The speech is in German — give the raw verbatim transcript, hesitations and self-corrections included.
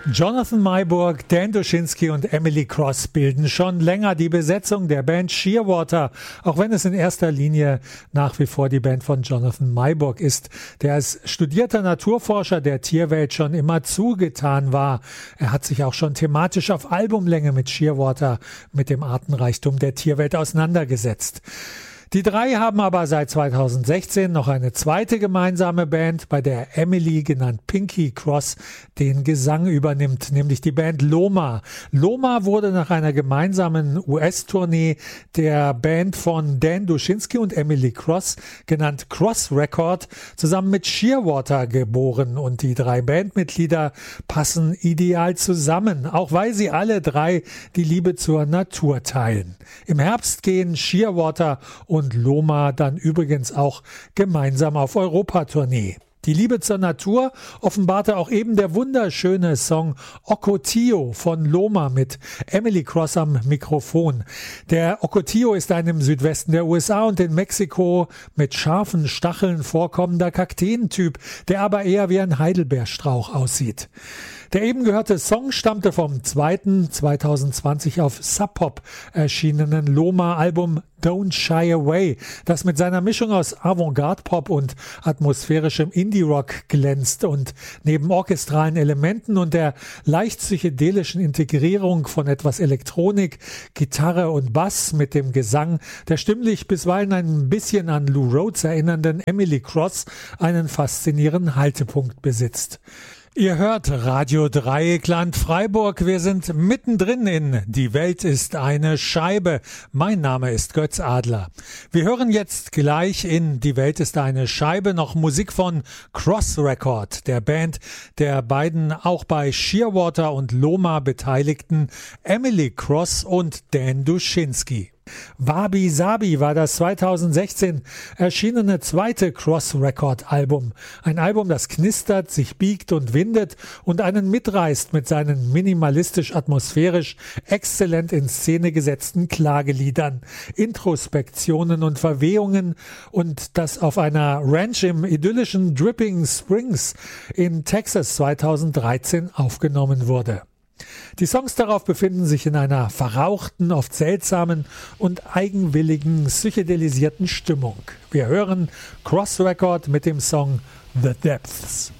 Jonathan Maiburg, Dan Duschinski und Emily Cross bilden schon länger die Besetzung der Band Shearwater, auch wenn es in erster Linie nach wie vor die Band von Jonathan Maiburg ist, der als studierter Naturforscher der Tierwelt schon immer zugetan war. Er hat sich auch schon thematisch auf Albumlänge mit Shearwater, mit dem Artenreichtum der Tierwelt auseinandergesetzt. Die drei haben aber seit zweitausendsechzehn noch eine zweite gemeinsame Band, bei der Emily, genannt Pinky Cross, den Gesang übernimmt, nämlich die Band Loma. Loma wurde nach einer gemeinsamen U S-Tournee der Band von Dan Duschinski und Emily Cross, genannt Cross Record, zusammen mit Shearwater geboren, und die drei Bandmitglieder passen ideal zusammen, auch weil sie alle drei die Liebe zur Natur teilen. Im Herbst gehen Shearwater und und Loma dann übrigens auch gemeinsam auf Europatournee. Die Liebe zur Natur offenbarte auch eben der wunderschöne Song Ocotillo von Loma mit Emily Cross am Mikrofon. Der Ocotillo ist ein im Südwesten der U S A und in Mexiko mit scharfen Stacheln vorkommender Kakteentyp, der aber eher wie ein Heidelbeerstrauch aussieht. Der eben gehörte Song stammte vom zweiten zweitausendzwanzig auf Sub Pop erschienenen Loma-Album Don't Shy Away, das mit seiner Mischung aus Avantgarde-Pop und atmosphärischem Indie-Rock glänzt und neben orchestralen Elementen und der leicht psychedelischen Integrierung von etwas Elektronik, Gitarre und Bass mit dem Gesang der stimmlich bisweilen ein bisschen an Lou Rhodes erinnernden Emily Cross einen faszinierenden Haltepunkt besitzt. Ihr hört Radio Dreieckland Freiburg. Wir sind mittendrin in Die Welt ist eine Scheibe. Mein Name ist Götz Adler. Wir hören jetzt gleich in Die Welt ist eine Scheibe noch Musik von Cross Record, der Band der beiden auch bei Shearwater und Loma beteiligten Emily Cross und Dan Duschinski. Wabi Sabi war das zweitausendsechzehn erschienene zweite Cross-Record-Album. Ein Album, das knistert, sich biegt und windet und einen mitreißt mit seinen minimalistisch-atmosphärisch exzellent in Szene gesetzten Klageliedern, Introspektionen und Verwehungen, und das auf einer Ranch im idyllischen Dripping Springs in Texas zweitausenddreizehn aufgenommen wurde. Die Songs darauf befinden sich in einer verrauchten, oft seltsamen und eigenwilligen, psychedelisierten Stimmung. Wir hören Cross Record mit dem Song The Depths.